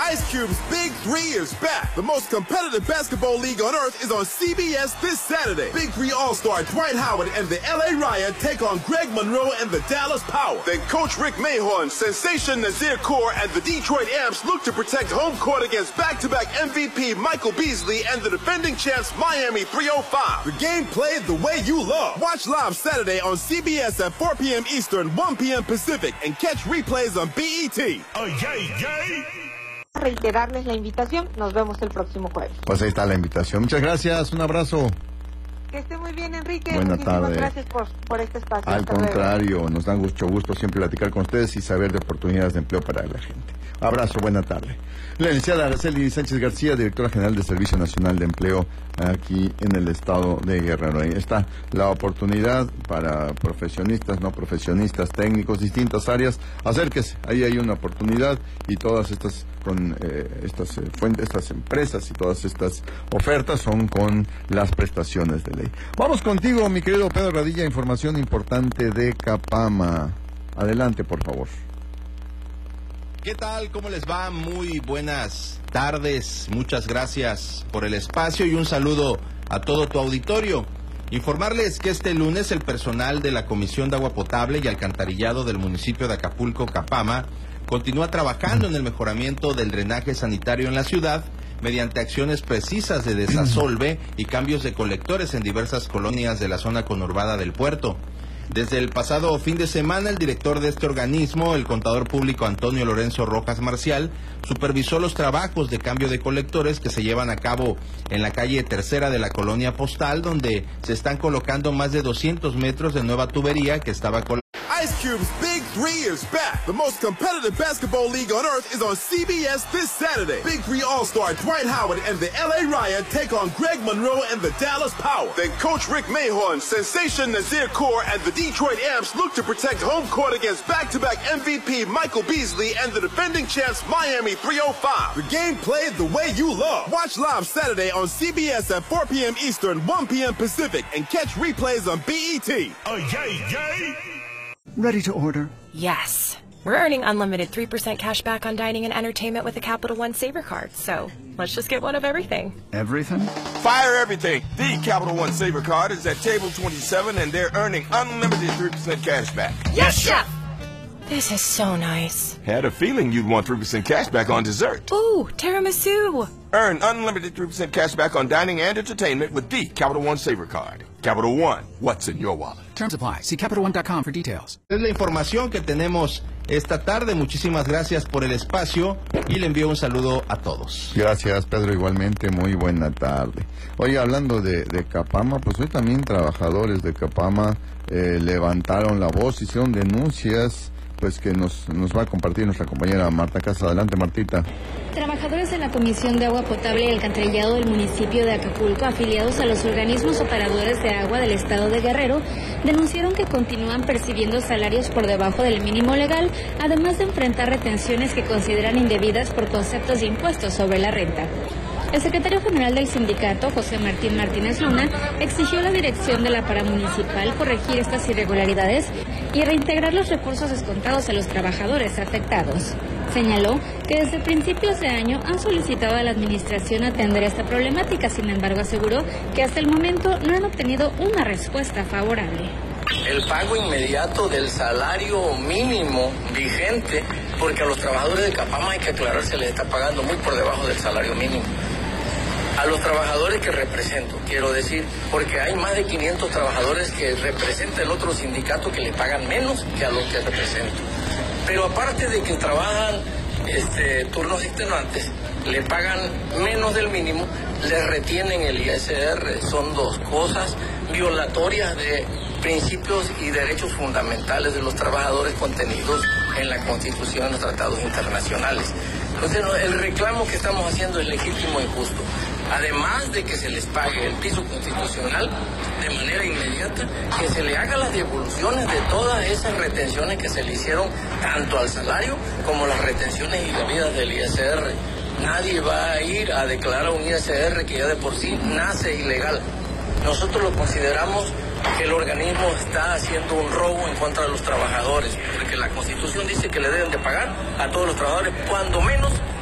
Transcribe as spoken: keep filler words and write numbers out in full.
Ice Cube's Big Three is back. The most competitive basketball league on earth is on C B S this Saturday. Big Three All-Star Dwight Howard and the L A Riot take on Greg Monroe and the Dallas Power. Then Coach Rick Mahorn, Sensation Nazir Kaur, and the Detroit Amps look to protect home court against back-to-back M V P Michael Beasley and the defending champs Miami three oh five. The game played the way you love. Watch live Saturday on C B S at four p m Eastern, one p m Pacific, and catch replays on B E T. Oh, yay, yay. Reiterarles la invitación, nos vemos el próximo jueves. Pues ahí está la invitación. Muchas gracias, un abrazo. Que esté muy bien, Enrique. Buenas Muchísimas tardes. Gracias por, por este espacio. Al Hasta contrario, luego. nos da mucho gusto siempre platicar con ustedes y saber de oportunidades de empleo para la gente. Abrazo, buena tarde. La licenciada Araceli Sánchez García, directora general del Servicio Nacional de Empleo aquí en el estado de Guerrero. Ahí está la oportunidad para profesionistas, no profesionistas, técnicos, distintas áreas. Acérquese, ahí hay una oportunidad y todas estas con eh, estas eh, fuentes, estas empresas y todas estas ofertas son con las prestaciones de ley. Vamos contigo, mi querido Pedro Radilla, información importante de Capama. Adelante, por favor. ¿Qué tal? ¿Cómo les va? Muy buenas tardes. Muchas gracias por el espacio y un saludo a todo tu auditorio. Informarles que este lunes el personal de la Comisión de Agua Potable y Alcantarillado del municipio de Acapulco, Capama, continúa trabajando en el mejoramiento del drenaje sanitario en la ciudad mediante acciones precisas de desasolve y cambios de colectores en diversas colonias de la zona conurbada del puerto. Desde el pasado fin de semana, el director de este organismo, el contador público Antonio Lorenzo Rojas Marcial, supervisó los trabajos de cambio de colectores que se llevan a cabo en la calle Tercera de la colonia Postal, donde se están colocando más de doscientos metros de nueva tubería que estaba colocada. Ice Cube's Big Three is back. The most competitive basketball league on earth is on C B S this Saturday. Big Three All-Star Dwight Howard and the L A Riot take on Greg Monroe and the Dallas Power. Then Coach Rick Mahorn, Sensation Nazir Kaur, and the Detroit Amps look to protect home court against back-to-back M V P Michael Beasley and the defending champs Miami three oh five. The game played the way you love. Watch live Saturday on C B S at four p m Eastern, one p m Pacific, and catch replays on B E T. Oh, yay, yay. Ready to order? Yes. We're earning unlimited three percent cash back on dining and entertainment with the Capital One Saver Card, so let's just get one of everything. Everything? Fire everything. The Capital One Saver Card is at table twenty-seven, and they're earning unlimited three percent cash back. Yes, Chef! This is so nice. Had a feeling you'd want three percent cash back on dessert. Ooh, tiramisu! Earn unlimited three percent cash back on dining and entertainment with the Capital One Saver Card. Capital One, what's in your wallet? Terms apply. See Capital One dot com for details. Es la información que tenemos esta tarde. Muchísimas gracias por el espacio y le envío un saludo a todos. Gracias, Pedro, igualmente, muy buena tarde. Oye, hablando de, de Capama, pues hoy también trabajadores de Capama eh, levantaron la voz, hicieron denuncias, pues que nos, nos va a compartir nuestra compañera Marta Casa. Adelante, Martita. Trabajadores de la Comisión de Agua Potable y Alcantarillado del municipio de Acapulco, afiliados a los organismos operadores de agua del estado de Guerrero, denunciaron que continúan percibiendo salarios por debajo del mínimo legal, además de enfrentar retenciones que consideran indebidas por conceptos de impuestos sobre la renta. El secretario general del sindicato, José Martín Martínez Luna, exigió a la dirección de la paramunicipal corregir estas irregularidades y reintegrar los recursos descontados a los trabajadores afectados. Señaló que desde principios de año han solicitado a la administración atender esta problemática, sin embargo aseguró que hasta el momento no han obtenido una respuesta favorable. El pago inmediato del salario mínimo vigente, porque a los trabajadores de Capama hay que aclarar, se les está pagando muy por debajo del salario mínimo. A los trabajadores que represento, quiero decir, porque hay más de quinientos trabajadores que representa el otro sindicato que le pagan menos que a los que represento. Pero aparte de que trabajan este, turnos extenuantes, le pagan menos del mínimo, les retienen el I S R. Son dos cosas violatorias de principios y derechos fundamentales de los trabajadores contenidos en la Constitución y los tratados internacionales. Entonces, el reclamo que estamos haciendo es legítimo y justo. Además de que se les pague el piso constitucional de manera inmediata, que se le haga las devoluciones de todas esas retenciones que se le hicieron tanto al salario como las retenciones indebidas del I S R. Nadie va a ir a declarar un I S R que ya de por sí nace ilegal. Nosotros lo consideramos que el organismo está haciendo un robo en contra de los trabajadores, porque la Constitución dice que le deben de pagar a todos los trabajadores, cuando menos